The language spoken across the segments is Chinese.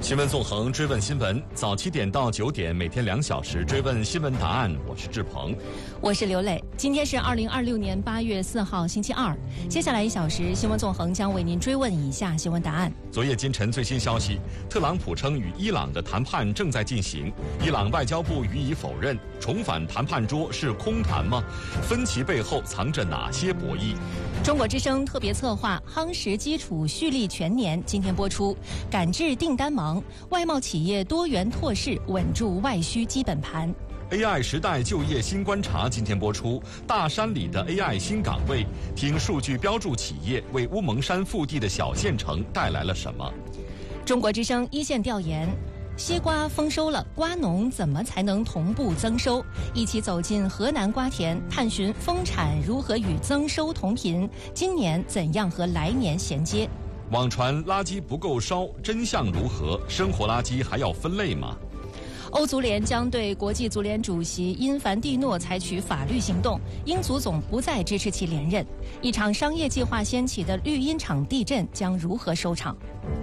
新闻纵横，追问新闻，早7点到9点，每天2小时追问新闻答案。我是志鹏， 我是刘磊。今天是2026年8月4号，星期二。接下来1小时，新闻纵横将为您追问以下新闻答案。 昨夜今晨最新消息，特朗普称与伊朗的谈判正在进行，伊朗外交部予以否认。重返谈判桌是空谈吗？分歧背后藏着哪些博弈？ 中国之声特别策划夯实基础蓄力全年今天播出，赶制订单忙，外贸企业多元拓市，稳住外需基本盘。 AI 时代就业新观察今天播出，大山里的 AI 新岗位，听数据标注企业为乌蒙山腹地的小县城带来了什么？ 中国之声一线调研，西瓜丰收了，瓜农怎么才能同步增收？一起走进河南瓜田，探寻丰产如何与增收同频，今年怎样和来年衔接？ 网传垃圾不够烧，真相如何？生活垃圾还要分类吗？ 欧足联将对国际足联主席因凡蒂诺采取法律行动，英足总不再支持其连任。一场商业计划掀起的绿茵场地震将如何收场？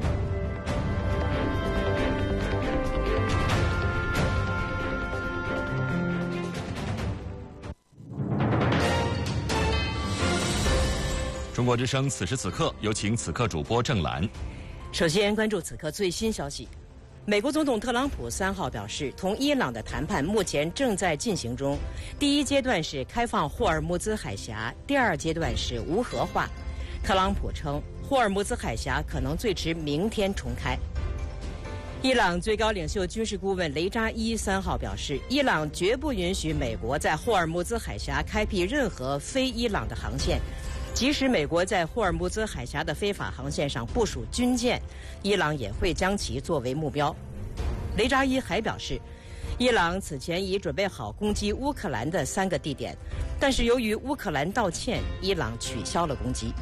中国之声此时此刻，有请此刻主播郑兰。 首先关注此刻最新消息。美国总统特朗普3号表示，同伊朗的谈判目前正在进行中，第一阶段是开放霍尔木兹海峡，第二阶段是无核化。特朗普称，霍尔木兹海峡可能最迟明天重开。伊朗最高领袖军事顾问雷扎伊3号表示，伊朗绝不允许美国在霍尔木兹海峡开辟任何非伊朗的航线，即使美国在霍尔木兹海峡的非法航线上部署军舰，伊朗也会将其作为目标。雷扎伊还表示，伊朗此前已准备好攻击乌克兰的3个地点，但是由于乌克兰道歉，伊朗取消了攻击。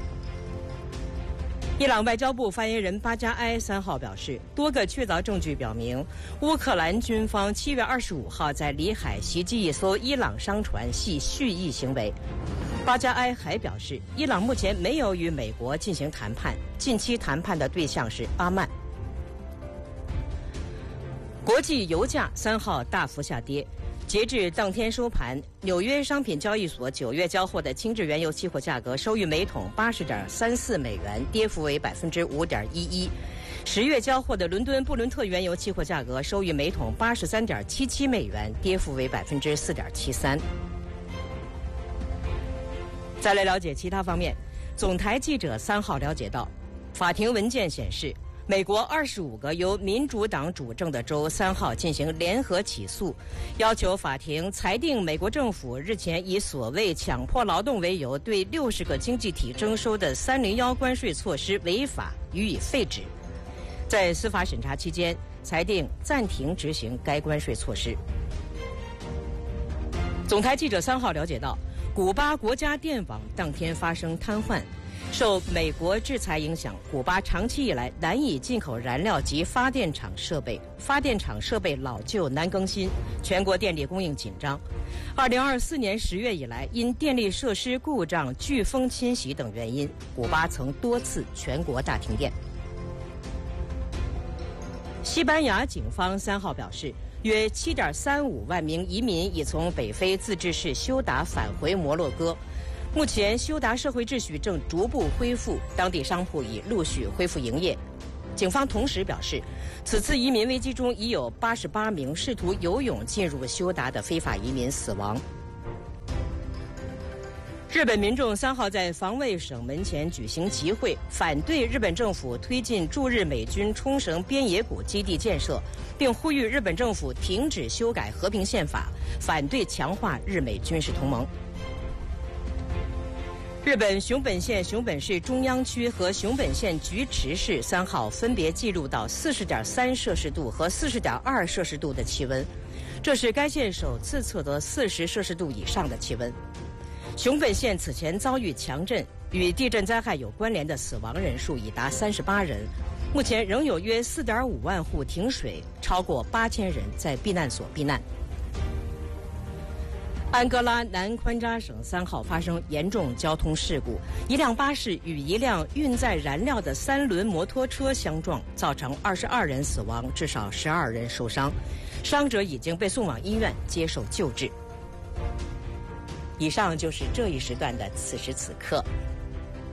伊朗外交部发言人巴加埃3号表示，多个确凿证据表明，乌克兰军方7月25号在里海袭击一艘伊朗商船系蓄意行为。巴加埃还表示，伊朗目前没有与美国进行谈判，近期谈判的对象是阿曼。国际油价3号大幅下跌，截至当天收盘，纽约商品交易所9月交货的轻质原油期货价格收于每桶80.34美元，跌幅为5.11%。10月交货的伦敦布伦特原油期货价格收于每桶83.77美元，跌幅为4.73%。再来了解其他方面，总台记者3号了解到，法庭文件显示，美国25个由民主党主政的州3号进行联合起诉，要求法庭裁定美国政府日前以所谓强迫劳动为由对60个经济体征收的301关税措施违法，予以废止。在司法审查期间，裁定暂停执行该关税措施。总台记者3号了解到，古巴国家电网当天发生瘫痪。受美国制裁影响，古巴长期以来难以进口燃料及发电厂设备，发电厂设备老旧难更新，全国电力供应紧张。2024年10月以来，因电力设施故障、飓风侵袭等原因，古巴曾多次全国大停电。西班牙警方3号表示，约7.35万名移民已从北非自治市休达返回摩洛哥。目前，休达社会秩序正逐步恢复，当地商铺已陆续恢复营业。警方同时表示，此次移民危机中已有88名试图游泳进入休达的非法移民死亡。日本民众3号在防卫省门前举行集会，反对日本政府推进驻日美军冲绳边野古基地建设，并呼吁日本政府停止修改和平宪法，反对强化日美军事同盟。日本熊本县熊本市中央区和熊本县菊池市3号分别记录到40.3摄氏度和40.2摄氏度的气温，这是该县首次测得40摄氏度以上的气温。熊本县此前遭遇强震，与地震灾害有关联的死亡人数已达38人，目前仍有约4.5万户停水，超过8000人在避难所避难。 安哥拉南昆扎省3号发生严重交通事故，一辆巴士与一辆运载燃料的3轮摩托车相撞，造成22人死亡，至少12人受伤，伤者已经被送往医院接受救治。以上就是这一时段的此时此刻。